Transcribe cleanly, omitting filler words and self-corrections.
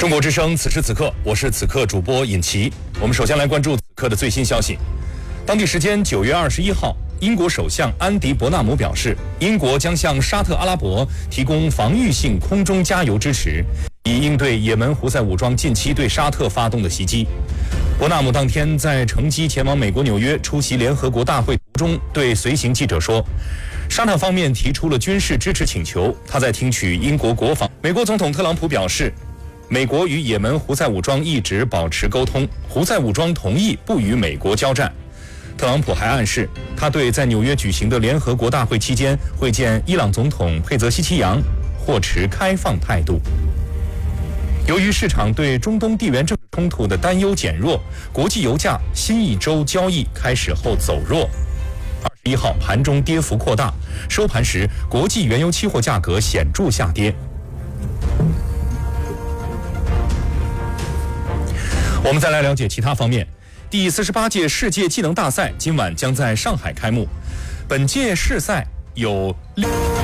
中国之声，此时此刻，我是此刻主播尹奇。我们首先来关注此刻的最新消息。当地时间9月21号，英国首相安迪·伯纳姆表示，英国将向沙特阿拉伯提供防御性空中加油支持，以应对也门胡塞武装近期对沙特发动的袭击。伯纳姆当天在乘机前往美国纽约出席联合国大会途中，对随行记者说，沙特方面提出了军事支持请求，他在听取英国国防。美国总统特朗普表示，美国与也门胡塞武装一直保持沟通，胡塞武装同意不与美国交战。特朗普还暗示，他对在纽约举行的联合国大会期间会见伊朗总统佩泽希奇扬或持开放态度。由于市场对中东地缘政治冲突的担忧减弱，国际油价新一周交易开始后走弱。21号盘中跌幅扩大，收盘时国际原油期货价格显著下跌。我们再来了解其他方面。第48届世界技能大赛今晚将在上海开幕，本届世赛有6